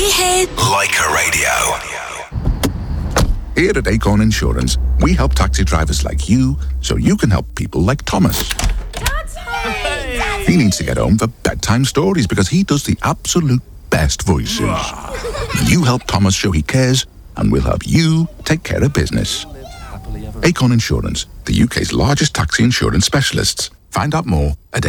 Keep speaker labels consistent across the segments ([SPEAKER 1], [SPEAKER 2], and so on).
[SPEAKER 1] है
[SPEAKER 2] Leica Radio.
[SPEAKER 3] Here at Acorn Insurance, we help taxi drivers like you so you can help people like Thomas. He needs to get home for bedtime stories because he does the absolute best voices. You help Thomas show he cares, and we'll help you take care of business. Acorn Insurance, the UK's largest taxi insurance specialists. Find out more at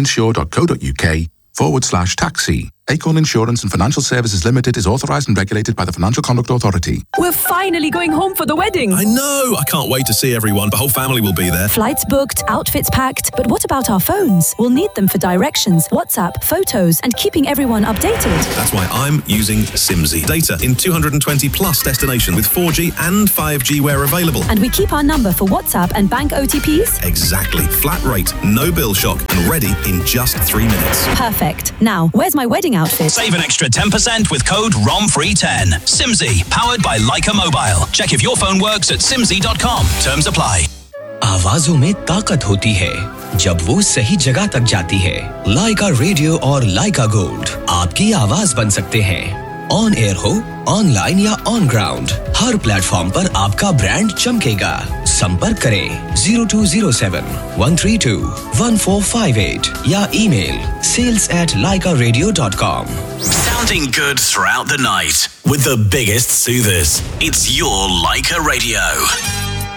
[SPEAKER 3] acorninsure.co.uk/taxi. Acorn Insurance and Financial Services Limited is authorised and regulated by the Financial Conduct Authority.
[SPEAKER 4] We're finally going home for the wedding.
[SPEAKER 5] I know! I can't wait to see everyone. The whole family will be there.
[SPEAKER 4] Flights booked, outfits packed. But what about our phones? We'll need them for directions, WhatsApp, photos, and keeping everyone updated.
[SPEAKER 5] That's why I'm using Simsy. Data in 220 plus destinations with 4G and 5G where available.
[SPEAKER 4] And we keep our number for WhatsApp and bank OTPs?
[SPEAKER 5] Exactly. Flat rate, no bill shock, and ready in just 3 minutes.
[SPEAKER 4] Perfect. Now, where's my wedding outfit?
[SPEAKER 6] Save an extra 10% with code ROMFREE10. Simsy, powered by Leica Mobile. Check if your phone works at simsy.com. Terms apply.
[SPEAKER 7] आवाजों में ताकत होती है जब वो सही जगह तक जाती है। लाइका रेडियो और लाइका गोल्ड आपकी आवाज बन सकते हैं। ऑन एयर हो, ऑनलाइन या ऑन ग्राउंड, हर प्लेटफॉर्म पर आपका ब्रांड चमकेगा। संपर्क करें 0207-132-1458 या email sales@laicaradio.com.
[SPEAKER 6] Sounding good throughout the night with the biggest soothers. It's your Leica Radio.